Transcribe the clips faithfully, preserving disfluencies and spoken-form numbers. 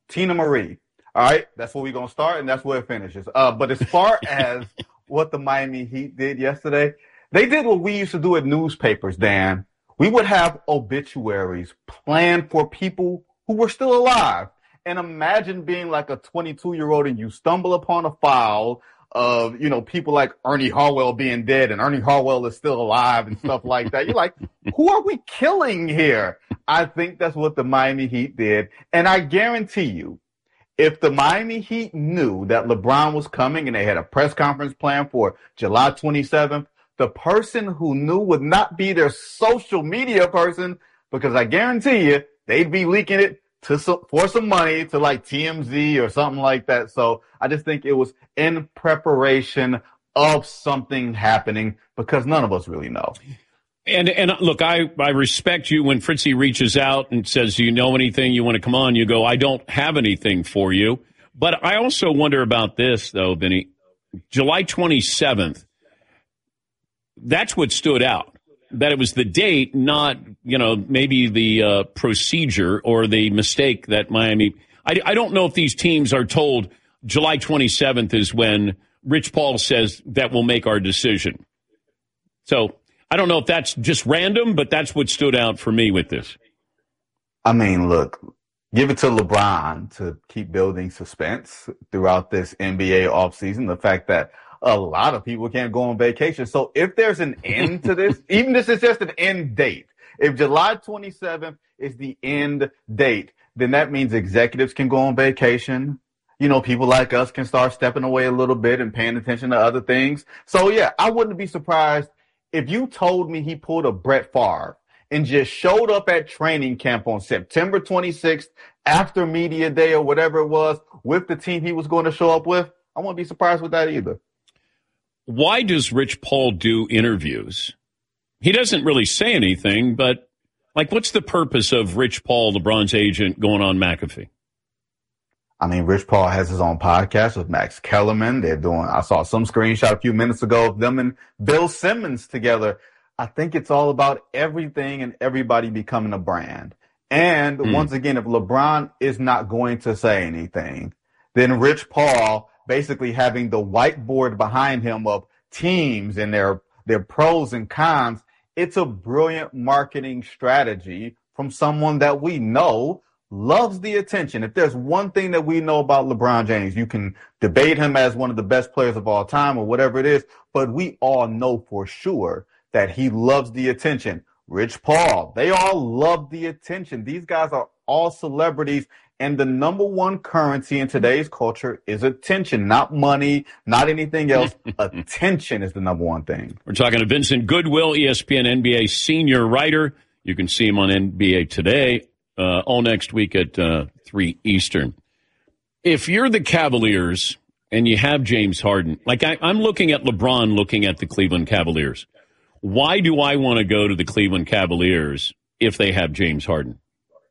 Tina Marie. All right, that's where we're going to start, and that's where it finishes. Uh, but as far as what the Miami Heat did yesterday, they did what we used to do at newspapers, Dan. We would have obituaries planned for people who were still alive. And imagine being like a twenty-two-year-old and you stumble upon a file of, you know, people like Ernie Harwell being dead and Ernie Harwell is still alive and stuff like that. You're like, who are we killing here? I think that's what the Miami Heat did. And I guarantee you, if the Miami Heat knew that LeBron was coming and they had a press conference planned for July twenty-seventh, the person who knew would not be their social media person, because I guarantee you they'd be leaking it to some, for some money to like T M Z or something like that. So I just think it was in preparation of something happening because none of us really know. And and look, I, I respect you when Fritzy reaches out and says, do you know anything? You want to come on? You go, I don't have anything for you. But I also wonder about this, though, Vinny. July twenty-seventh, that's what stood out. That it was the date, not, you know, maybe the uh, procedure or the mistake that Miami. I, I don't know if these teams are told July twenty-seventh is when Rich Paul says that we'll make our decision. So I don't know if that's just random, but that's what stood out for me with this. I mean, look, give it to LeBron to keep building suspense throughout this N B A offseason. The fact that a lot of people can't go on vacation. So if there's an end to this, even this is just an end date. If July twenty-seventh is the end date, then that means executives can go on vacation. You know, people like us can start stepping away a little bit and paying attention to other things. So, yeah, I wouldn't be surprised if you told me he pulled a Brett Favre and just showed up at training camp on September twenty-sixth after media day or whatever it was with the team he was going to show up with. I wouldn't be surprised with that either. Why does Rich Paul do interviews? He doesn't really say anything, but, like, what's the purpose of Rich Paul, LeBron's agent, going on McAfee? I mean, Rich Paul has his own podcast with Max Kellerman. They're doing, I saw some screenshot a few minutes ago of them and Bill Simmons together. I think it's all about everything and everybody becoming a brand. And mm. once again, if LeBron is not going to say anything, then Rich Paul basically having the whiteboard behind him of teams and their, their pros and cons, it's a brilliant marketing strategy from someone that we know loves the attention. If there's one thing that we know about LeBron James, you can debate him as one of the best players of all time or whatever it is, but we all know for sure that he loves the attention. Rich Paul, they all love the attention. These guys are all celebrities, and the number one currency in today's culture is attention, not money, not anything else. Attention is the number one thing. We're talking to Vincent Goodwill, E S P N N B A senior writer. You can see him on N B A Today. Uh, all next week at uh, three Eastern. If you're the Cavaliers and you have James Harden, like I, I'm looking at LeBron looking at the Cleveland Cavaliers, why do I want to go to the Cleveland Cavaliers if they have James Harden?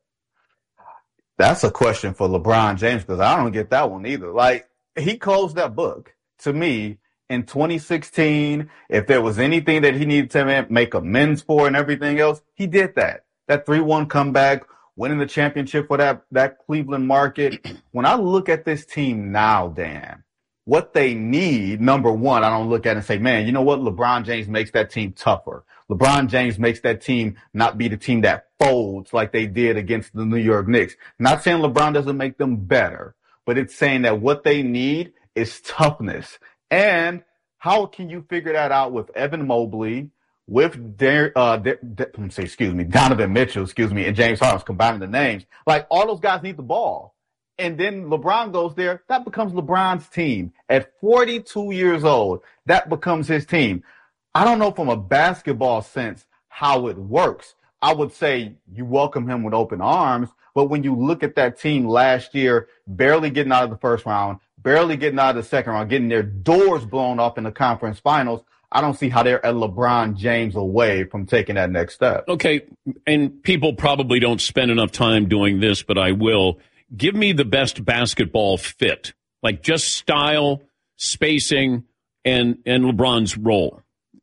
That's a question for LeBron James because I don't get that one either. Like, he closed that book to me in twenty sixteen. If there was anything that he needed to make amends for and everything else, he did that. That three one comeback, winning the championship for that, that Cleveland market. When I look at this team now, Dan, what they need, number one, I don't look at it and say, man, you know what? LeBron James makes that team tougher. LeBron James makes that team not be the team that folds like they did against the New York Knicks. Not saying LeBron doesn't make them better, but it's saying that what they need is toughness. And how can you figure that out with Evan Mobley, with Dar- uh, De- De- say, excuse me, Donovan Mitchell, excuse me, and James Harden, combining the names? Like, all those guys need the ball. And then LeBron goes there. That becomes LeBron's team. At forty-two years old, that becomes his team. I don't know from a basketball sense how it works. I would say you welcome him with open arms. But when you look at that team last year, barely getting out of the first round, barely getting out of the second round, getting their doors blown off in the conference finals, I don't see how they're a LeBron James away from taking that next step. Okay, and people probably don't spend enough time doing this, but I will. Give me the best basketball fit, like just style, spacing, and, and LeBron's role.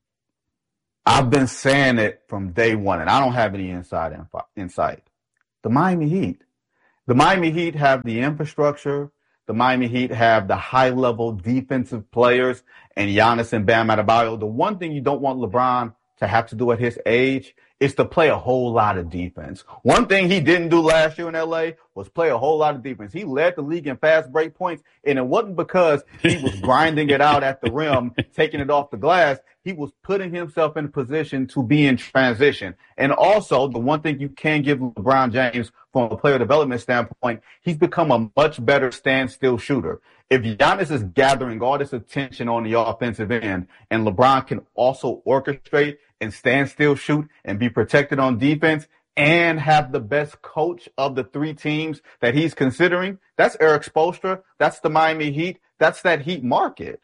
I've been saying it from day one, and I don't have any inside insight. The Miami Heat. The Miami Heat have the infrastructure. The Miami Heat have the high-level defensive players and Giannis and Bam Adebayo. The one thing you don't want LeBron to have to do at his age is to play a whole lot of defense. One thing he didn't do last year in L A was play a whole lot of defense. He led the league in fast break points, and it wasn't because he was grinding it out at the rim, taking it off the glass. He was putting himself in a position to be in transition. And also, the one thing you can give LeBron James from a player development standpoint, he's become a much better standstill shooter. If Giannis is gathering all this attention on the offensive end and LeBron can also orchestrate and stand still shoot and be protected on defense and have the best coach of the three teams that he's considering, that's Eric Spoelstra. That's the Miami Heat. That's that Heat market.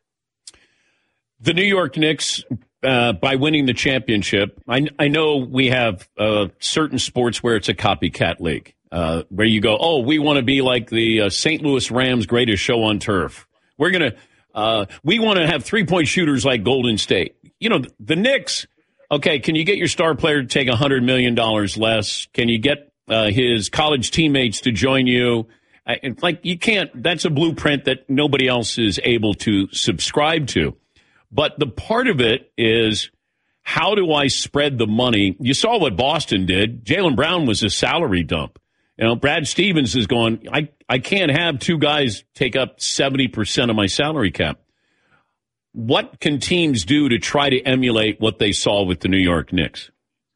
The New York Knicks, uh, by winning the championship, I, I know we have uh, certain sports where it's a copycat league, uh, where you go, oh, we want to be like the uh, Saint Louis Rams' greatest show on turf. We're going to, uh, we want to have three-point shooters like Golden State. You know, the, the Knicks, okay, can you get your star player to take one hundred million dollars less? Can you get uh, his college teammates to join you? I, like, you can't, that's a blueprint that nobody else is able to subscribe to. But the part of it is, how do I spread the money? You saw what Boston did. Jaylen Brown was a salary dump. You know, Brad Stevens is going, I, I can't have two guys take up seventy percent of my salary cap. What can teams do to try to emulate what they saw with the New York Knicks?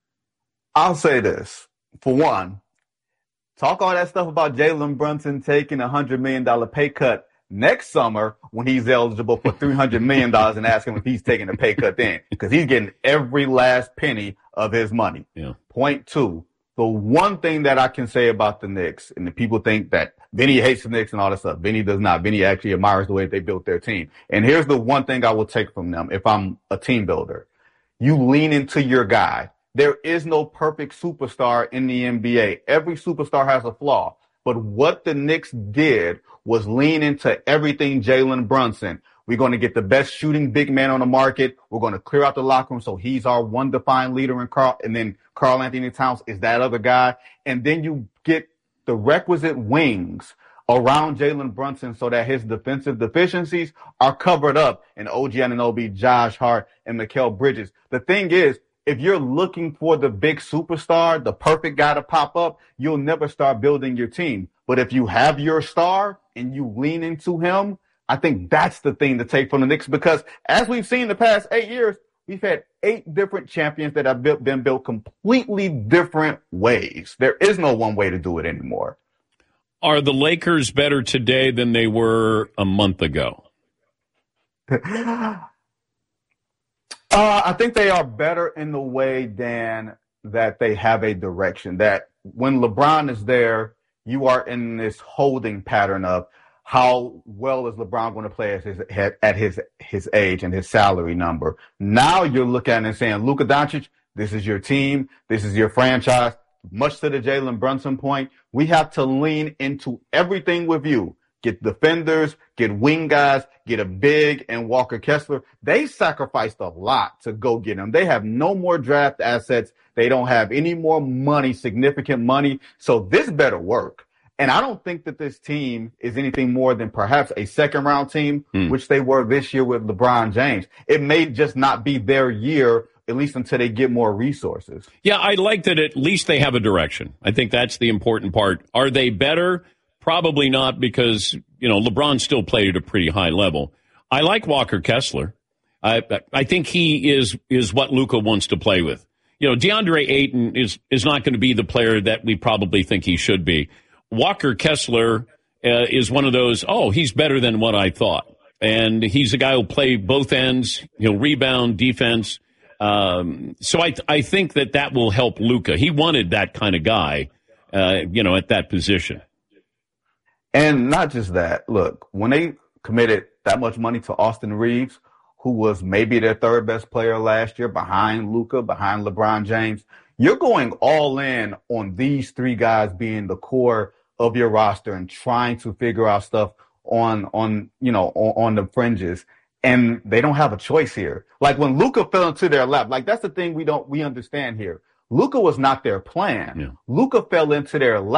I'll say this. For one, talk all that stuff about Jalen Brunson taking a one hundred million dollars pay cut next summer when he's eligible for three hundred million dollars and ask him if he's taking a pay cut then, because he's getting every last penny of his money. Yeah. Point two, the one thing that I can say about the Knicks, and the people think that Vinny hates the Knicks and all that stuff. Vinny does not. Vinny actually admires the way they built their team. And here's the one thing I will take from them if I'm a team builder. You lean into your guy. There is no perfect superstar in the N B A. Every superstar has a flaw. But what the Knicks did was lean into everything Jalen Brunson. We're going to get the best shooting big man on the market. We're going to clear out the locker room so he's our one defined leader in Carl. And then Karl Anthony Towns is that other guy. And then you get the requisite wings around Jalen Brunson so that his defensive deficiencies are covered up in O G Anunoby, Josh Hart, and Mikal Bridges. The thing is, if you're looking for the big superstar, the perfect guy to pop up, you'll never start building your team. But if you have your star and you lean into him, I think that's the thing to take from the Knicks, because as we've seen the past eight years, we've had eight different champions that have built, been built completely different ways. There is no one way to do it anymore. Are the Lakers better today than they were a month ago? Uh, I think they are better in the way, Dan, that they have a direction. That when LeBron is there, you are in this holding pattern of how well is LeBron going to play at his at his his age and his salary number. Now you're looking at it and saying, Luka Doncic, this is your team, this is your franchise. Much to the Jalen Brunson point, we have to lean into everything with you. Get defenders, get wing guys, get a big and Walker Kessler. They sacrificed a lot to go get him. They have no more draft assets. They don't have any more money, significant money. So this better work. And I don't think that this team is anything more than perhaps a second round team, mm. which they were this year with LeBron James. It may just not be their year, at least until they get more resources. Yeah, I like that at least they have a direction. I think that's the important part. Are they better? Probably not, because, you know, LeBron still played at a pretty high level. I like Walker Kessler. I I think he is is what Luka wants to play with. You know, DeAndre Ayton is, is not going to be the player that we probably think he should be. Walker Kessler uh, is one of those, oh, he's better than what I thought. And he's a guy who'll play both ends. He'll rebound, defense. Um, so I I think that that will help Luka. He wanted that kind of guy, uh, you know, at that position. And not just that. Look, when they committed that much money to Austin Reeves, who was maybe their third best player last year behind Luka, behind LeBron James, you're going all in on these three guys being the core of your roster and trying to figure out stuff on, on, you know, on, on the fringes. And they don't have a choice here. Like when Luka fell into their lap, like that's the thing we don't, we understand here. Luka was not their plan. Yeah. Luka fell into their lap.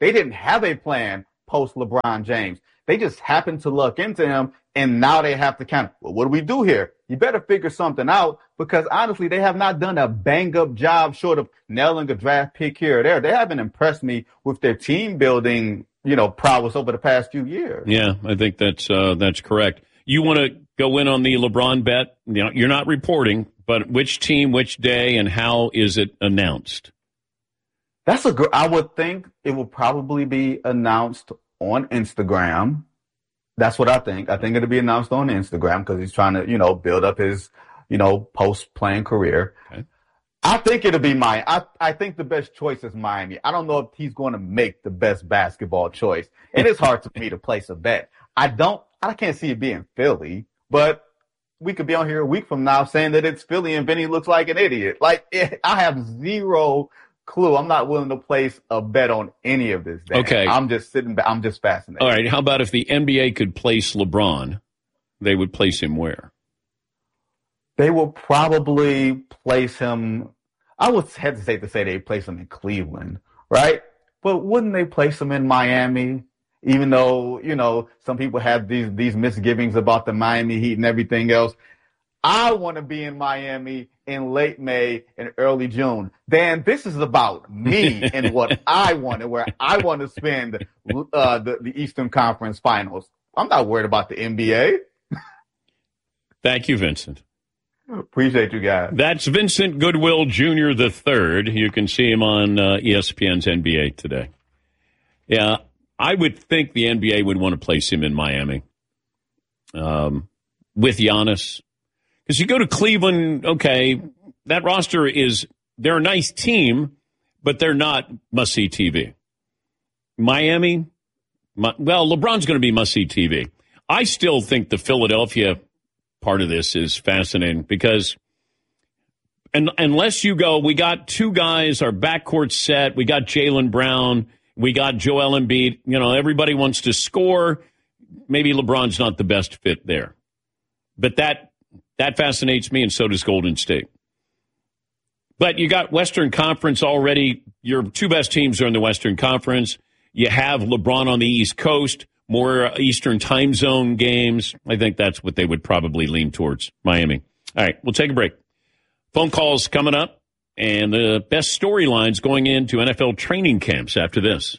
They didn't have a plan post LeBron James. They just happened to look into him, and now they have to kind of, well, what do we do here? You better figure something out, because honestly, they have not done a bang-up job short of nailing a draft pick here or there. They haven't impressed me with their team building, you know, prowess over the past few years. Yeah, I think that's uh, that's correct. You want to go in on the LeBron bet? You know, you're not reporting, but which team, which day, and how is it announced? That's a good. I would think it will probably be announced on Instagram. That's what I think. I think it'll be announced on Instagram because he's trying to, you know, build up his, you know, post-playing career. Okay. I think it'll be Miami. I, I think the best choice is Miami. I don't know if he's going to make the best basketball choice. And it's hard for me to place a bet. I don't, I can't see it being Philly, but we could be on here a week from now saying that it's Philly and Benny looks like an idiot. Like, it, I have zero clue. I'm not willing to place a bet on any of this. Dan. Okay. I'm just sitting back. I'm just fascinated. All right. How about if the N B A could place LeBron, they would place him where? They will probably place him. I would hesitate to say they place him in Cleveland, right? But wouldn't they place him in Miami? Even though, you know, some people have these, these misgivings about the Miami Heat and everything else. I want to be in Miami in late May and early June. Dan, this is about me and what I want and where I want to spend uh, the, the Eastern Conference Finals. I'm not worried about the N B A. Thank you, Vincent. Appreciate you guys. That's Vincent Goodwill Junior the third. You can see him on uh, E S P N's N B A Today. Yeah, I would think the N B A would want to place him in Miami um, with Giannis. Because you go to Cleveland, okay, that roster is, they're a nice team, but they're not must-see T V. Miami, my, well, LeBron's going to be must-see T V. I still think the Philadelphia part of this is fascinating because and, unless you go, we got two guys, our backcourt set, we got Jaylen Brown, we got Joel Embiid, you know, everybody wants to score. Maybe LeBron's not the best fit there. But that That fascinates me, and so does Golden State. But you got Western Conference already. Your two best teams are in the Western Conference. You have LeBron on the East Coast, more Eastern time zone games. I think that's what they would probably lean towards, Miami. All right, we'll take a break. Phone calls coming up, and the best storylines going into N F L training camps after this.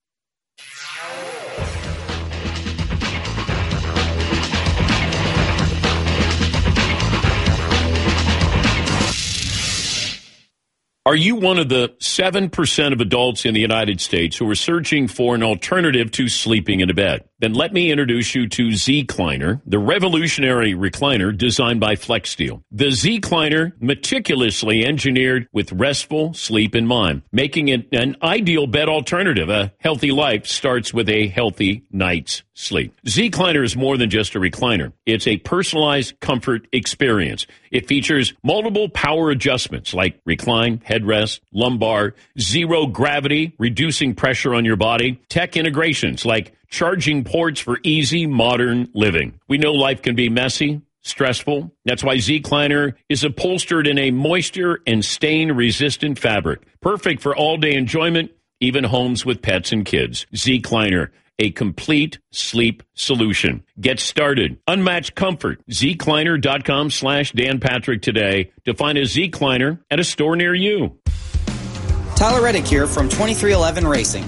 Are you one of the seven percent of adults in the United States who are searching for an alternative to sleeping in a bed? Then let me introduce you to Z-Cliner, the revolutionary recliner designed by FlexSteel. The Z-Cliner, meticulously engineered with restful sleep in mind, making it an ideal bed alternative. A healthy life starts with a healthy night's sleep. Z-Cliner is more than just a recliner. It's a personalized comfort experience. It features multiple power adjustments like recline, headrest, lumbar, zero gravity, reducing pressure on your body, tech integrations like charging ports for easy modern living. We know life can be messy, stressful. That's why Z-Cliner is upholstered in a moisture and stain-resistant fabric. Perfect for all-day enjoyment, even homes with pets and kids. Z-Cliner, a complete sleep solution. Get started. Unmatched comfort. Z-Cliner.com slash Dan Patrick today to find a Z-Cliner at a store near you. Tyler Reddick here from twenty-three eleven Racing.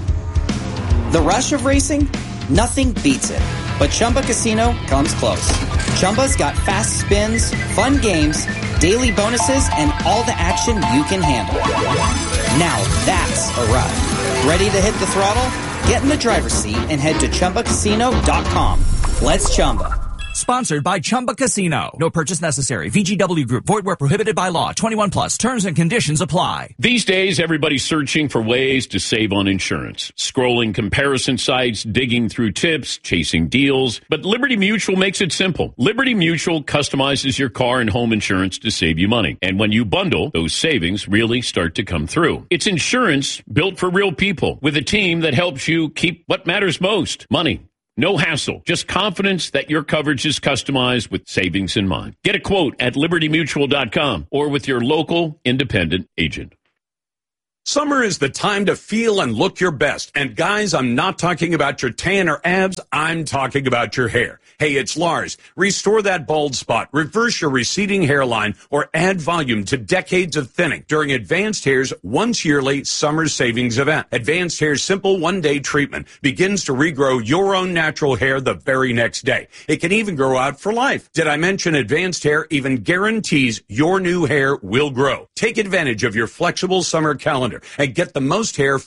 The rush of racing? Nothing beats it. But Chumba Casino comes close. Chumba's got fast spins, fun games, daily bonuses, and all the action you can handle. Now that's a ride. Ready to hit the throttle? Get in the driver's seat and head to Chumba Casino dot com. Let's Chumba. Sponsored by Chumba Casino. No purchase necessary. V G W Group. Void where prohibited by law. twenty-one plus. Terms and conditions apply. These days, everybody's searching for ways to save on insurance. Scrolling comparison sites, digging through tips, chasing deals. But Liberty Mutual makes it simple. Liberty Mutual customizes your car and home insurance to save you money. And when you bundle, those savings really start to come through. It's insurance built for real people with a team that helps you keep what matters most, money. No hassle, just confidence that your coverage is customized with savings in mind. Get a quote at liberty mutual dot com or with your local independent agent. Summer is the time to feel and look your best. And guys, I'm not talking about your tan or abs. I'm talking about your hair. Hey, it's Lars. Restore that bald spot, reverse your receding hairline, or add volume to decades of thinning during Advanced Hair's once yearly summer savings event. Advanced Hair's simple one-day treatment begins to regrow your own natural hair the very next day. It can even grow out for life. Did I mention Advanced Hair even guarantees your new hair will grow? Take advantage of your flexible summer calendar and get the most hair